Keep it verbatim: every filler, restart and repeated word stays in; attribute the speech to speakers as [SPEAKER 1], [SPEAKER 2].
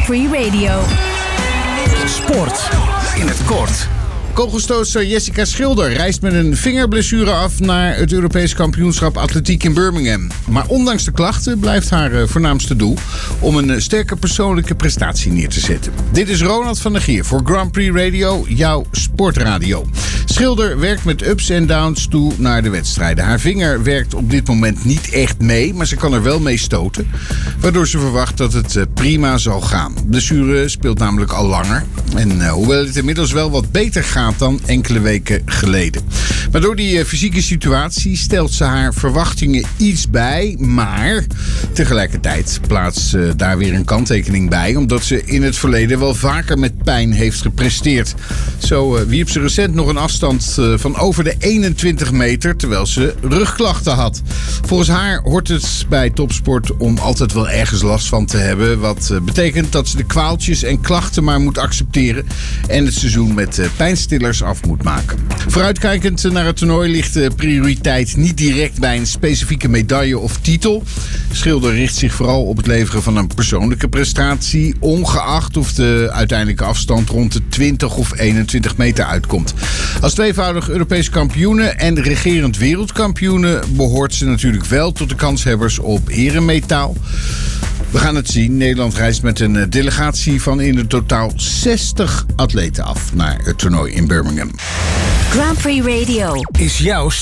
[SPEAKER 1] Free Radio.
[SPEAKER 2] Sport in het kort.
[SPEAKER 3] Kogelstootster Jessica Schilder reist met een vingerblessure af naar het Europees kampioenschap atletiek in Birmingham. Maar ondanks de klachten blijft haar voornaamste doel om een sterke persoonlijke prestatie neer te zetten. Dit is Ronald van der Gier voor Grand Prix Radio, jouw sportradio. Schilder werkt met ups en downs toe naar de wedstrijden. Haar vinger werkt op dit moment niet echt mee, maar ze kan er wel mee stoten. Waardoor ze verwacht dat het prima zal gaan. De blessure speelt namelijk al langer. En uh, hoewel het inmiddels wel wat beter gaat dan enkele weken geleden. Maar door die uh, fysieke situatie stelt ze haar verwachtingen iets bij. Maar tegelijkertijd plaatst ze daar weer een kanttekening bij. Omdat ze in het verleden wel vaker met pijn heeft gepresteerd. Zo uh, wierp ze recent nog een afstand uh, van over de eenentwintig meter. Terwijl ze rugklachten had. Volgens haar hoort het bij topsport om altijd wel ergens last van te hebben. Wat uh, betekent dat ze de kwaaltjes en klachten maar moet accepteren. En het seizoen met uh, pijnstillers af moet maken. Vooruitkijkend naar het toernooi ligt de prioriteit niet direct bij een specifieke medaille of titel. Schilder richt zich vooral op het leveren van een persoonlijke prestatie, ongeacht of de uiteindelijke afstand rond de twintig of eenentwintig meter uitkomt. Als tweevoudig Europees kampioene en regerend wereldkampioene behoort ze natuurlijk wel tot de kanshebbers op eremetaal. We gaan het zien. Nederland reist met een delegatie van in het totaal zestig atleten af naar het toernooi in Birmingham.
[SPEAKER 1] Grand Prix Radio
[SPEAKER 2] Is jouw